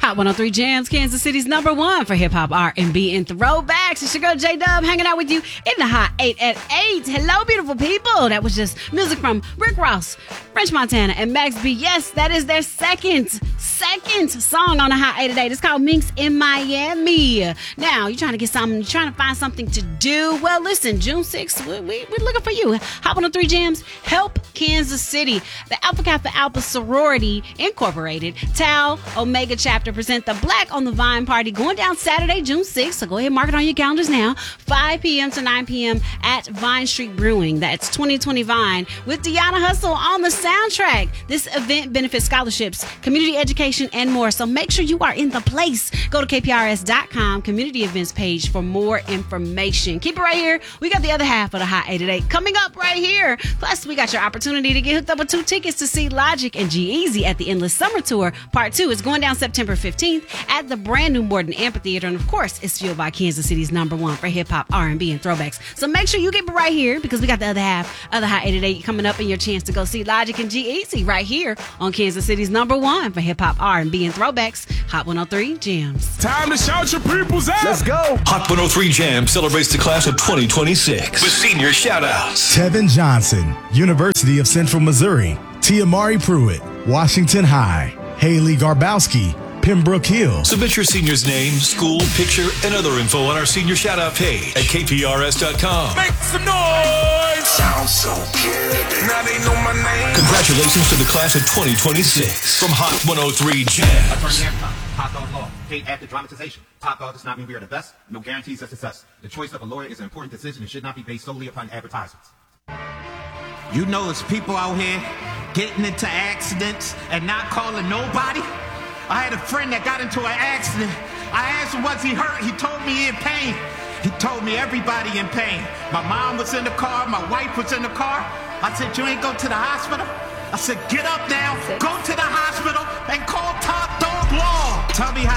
Hot 103 Jams, Kansas City's #1 for hip hop, R&B, and throwbacks. It's your girl J Dub hanging out with you in the Hot 8 at 8. Hello, beautiful people. That was just music from Rick Ross, French Montana, and Max B. Yes, that is their second song on the Hot 8 at 8. It's called Minx in Miami. Now, you're trying to get something, you're trying to find something to do. Well, listen, June 6th, we're looking for you. Hot 103 Jams, help Kansas City. The Alpha Kappa Alpha Sorority Incorporated, Tau Omega Chapter present the Black on the Vine Party going down Saturday, June 6th. So go ahead and mark it on your calendars now. 5 p.m. to 9 p.m. at Vine Street Brewing. That's 2020 Vine with Deanna Hustle on the soundtrack. This event benefits scholarships, community education, and more. So make sure you are in the place. Go to kprs.com community events page for more information. Keep it right here. We got the other half of the Hot 8 at 8 coming up right here. Plus, we got your opportunity to get hooked up with 2 tickets to see Logic and G-Eazy at the Endless Summer Tour. Part 2 is going down September 15th at the brand new Morden Amphitheater. And of course, it's fueled by Kansas City's #1 for hip hop, R&B, and throwbacks. So make sure you get right here because we got the other half of the Hot 8 at 8 coming up and your chance to go see Logic and G-Eazy right here on Kansas City's #1 for hip hop, R&B, and throwbacks. Hot 103 Jams. Time to shout your peoples out. Let's go. Hot 103 Jam celebrates the class of 2026 with senior shout-outs. Tevin Johnson, University of Central Missouri. Tiamari Pruitt, Washington High. Haley Garbowski, Pembroke Hill. Submit your senior's name, school, picture, and other info on our senior shout-out page at kprs.com. Make some noise. Sounds so good. Now they know my name. Congratulations to the class of 2026 from Hot 103 Jam. Attorney Hancock, Top Dog Law, hate after dramatization. Top Dog does not mean we are the best. No guarantees of success. The choice of a lawyer is an important decision and should not be based solely upon advertisements. You know, there's people out here getting into accidents and not calling nobody. I had a friend that got into an accident. I asked him, was he hurt? He told me he in pain. He told me everybody in pain. My mom was in the car. My wife was in the car. I said, you ain't go to the hospital? I said, get up now, go to the hospital and call Top Dog Law. Tell me how